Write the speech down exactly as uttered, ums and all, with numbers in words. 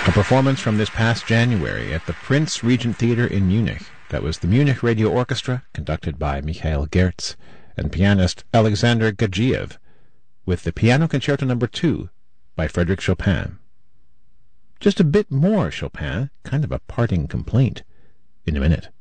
A performance from this past January at the Prince Regent Theatre in Munich. That was the Munich Radio Orchestra, conducted by Michael Gertz, and pianist Alexander Gagiev, with the Piano Concerto Number two by Frédéric Chopin. Just a bit more Chopin, kind of a parting complaint, in a minute.